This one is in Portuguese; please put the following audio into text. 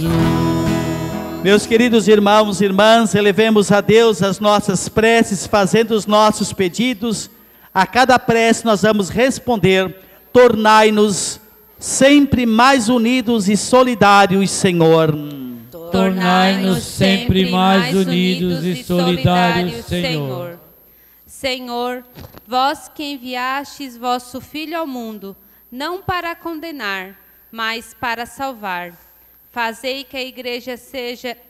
Meus queridos irmãos e irmãs, elevemos a Deus as nossas preces, fazendo os nossos pedidos. A cada prece nós vamos responder: tornai-nos sempre mais unidos e solidários, Senhor. Tornai-nos sempre mais unidos e solidários, Senhor. Senhor, vós que enviastes vosso Filho ao mundo, não para condenar, mas para salvar. Fazei que a Igreja seja